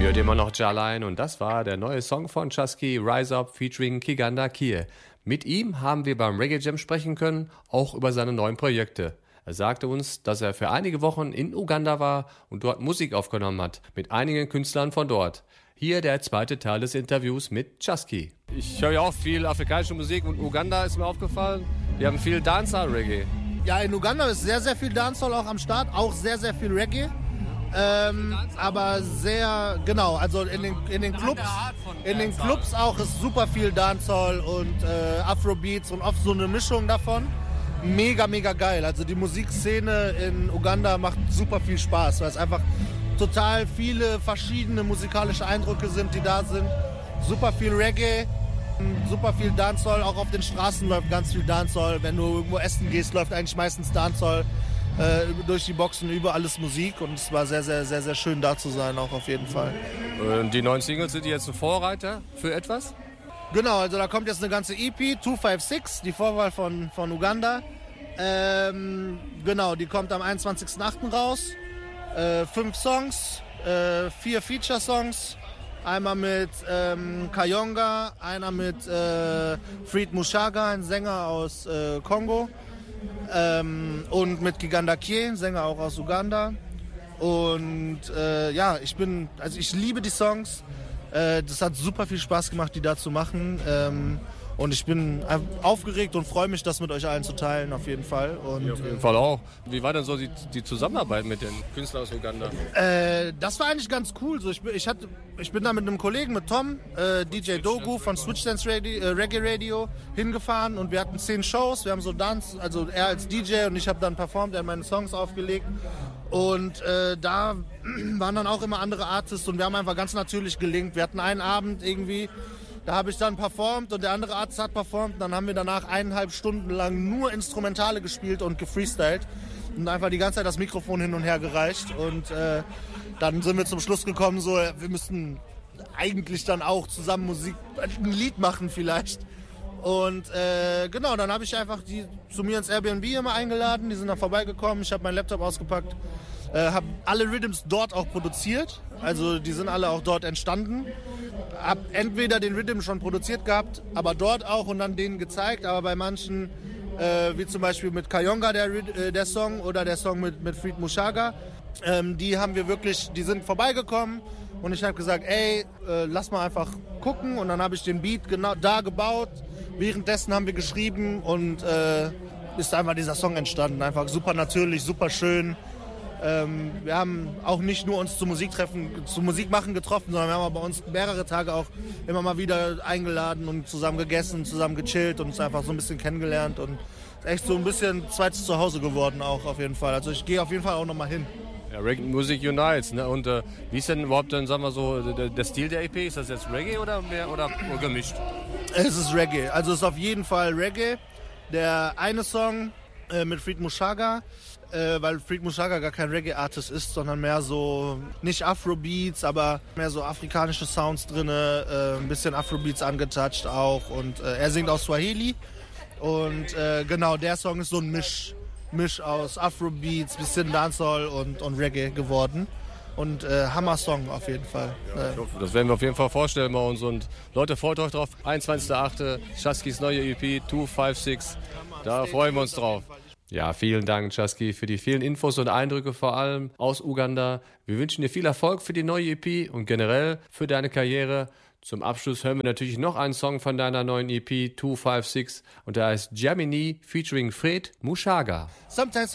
Hört immer noch Jalain und das war der neue Song von Chasky, Rise Up featuring Kiganda Kie. Mit ihm haben wir beim Reggae Jam sprechen können, auch über seine neuen Projekte. Er sagte uns, dass er für einige Wochen in Uganda war und dort Musik aufgenommen hat, mit einigen Künstlern von dort. Hier der zweite Teil des Interviews mit Chasky. Ich höre ja auch viel afrikanische Musik und Uganda ist mir aufgefallen. Wir haben viel Dancehall-Reggae. Ja, in Uganda ist sehr, sehr viel Dancehall auch am Start, auch sehr, sehr viel Reggae. Aber sehr, genau, also in den Clubs auch ist super viel Dancehall und Afrobeats und oft so eine Mischung davon. Mega, mega geil. Also die Musikszene in Uganda macht super viel Spaß, weil es einfach total viele verschiedene musikalische Eindrücke sind, die da sind. Super viel Reggae, super viel Dancehall, auch auf den Straßen läuft ganz viel Dancehall. Wenn du irgendwo essen gehst, läuft eigentlich meistens Dancehall. Durch die Boxen überall ist Musik und es war sehr, sehr, sehr, sehr schön da zu sein, auch auf jeden Fall. Und die neuen Singles, sind die jetzt ein Vorreiter für etwas? Genau, also da kommt jetzt eine ganze EP, 256, die Vorwahl von Uganda. Genau, die kommt am 21.08. raus. 5 Songs, 4 Feature-Songs. Einmal mit Kayonga, einer mit Fred Mushaga, ein Sänger aus Kongo. Und mit Kiganda Kie, Sänger auch aus Uganda. Und ja, ich liebe die Songs. Das hat super viel Spaß gemacht, die da zu machen. Und ich bin aufgeregt und freue mich, das mit euch allen zu teilen, auf jeden Fall. Und, ja, auf jeden Fall auch. Wie war denn so die Zusammenarbeit mit den Künstlern aus Uganda? Das war eigentlich ganz cool. So, ich bin da mit einem Kollegen, mit Tom, DJ Dogu von Switch Dance Reggae Radio, hingefahren und wir hatten 10 Shows. Wir haben so Dance, also er als DJ und ich habe dann performt, er hat meine Songs aufgelegt. Und da waren dann auch immer andere Artists und wir haben einfach ganz natürlich gelinkt. Wir hatten einen Abend irgendwie, da habe ich dann performt und der andere Artist hat performt. Dann haben wir danach 1,5 Stunden lang nur Instrumentale gespielt und gefreestylt und einfach die ganze Zeit das Mikrofon hin und her gereicht. Und dann sind wir zum Schluss gekommen, so wir müssten eigentlich dann auch zusammen ein Lied machen vielleicht. Und genau, dann habe ich einfach die zu mir ins Airbnb immer eingeladen, die sind dann vorbeigekommen, ich habe meinen Laptop ausgepackt, habe alle Rhythms dort auch produziert, also die sind alle auch dort entstanden. Habe entweder den Rhythm schon produziert gehabt, aber dort auch und dann denen gezeigt, aber bei manchen, wie zum Beispiel mit Kayonga der Song oder der Song mit Fred Mushaga, die sind vorbeigekommen und ich habe gesagt, ey, lass mal einfach gucken und dann habe ich den Beat genau da gebaut. Währenddessen haben wir geschrieben und ist einfach dieser Song entstanden. Einfach super natürlich, super schön. Wir haben auch nicht nur uns zum Musikmachen getroffen, sondern wir haben bei uns mehrere Tage auch immer mal wieder eingeladen und zusammen gegessen, zusammen gechillt und uns einfach so ein bisschen kennengelernt und echt so ein bisschen zweites Zuhause geworden auch auf jeden Fall. Also ich gehe auf jeden Fall auch nochmal hin. Ja, Reggae Music Unites, ne? Und wie ist denn überhaupt dann, sagen wir so, der Stil der EP? Ist das jetzt Reggae oder gemischt? Es ist Reggae, also es ist auf jeden Fall Reggae. Der eine Song mit Fred Mushaga, weil Fred Mushaga gar kein Reggae-Artist ist, sondern mehr so, nicht Afrobeats, aber mehr so afrikanische Sounds drin, ein bisschen Afrobeats angetouched auch und er singt aus Swahili und genau, der Song ist so ein Misch aus Afrobeats, bisschen Dancehall und Reggae geworden. Und Hammer-Song auf jeden Fall. Ja, ich hoffe, das werden wir auf jeden Fall vorstellen bei uns. Und Leute, freut euch drauf. 21.08. Chaskys neue EP 256. Da freuen wir uns drauf. Ja, vielen Dank, Chasky, für die vielen Infos und Eindrücke, vor allem aus Uganda. Wir wünschen dir viel Erfolg für die neue EP und generell für deine Karriere. Zum Abschluss hören wir natürlich noch einen Song von deiner neuen EP 256 und der heißt Gemini featuring Fred Mushaga. Sometimes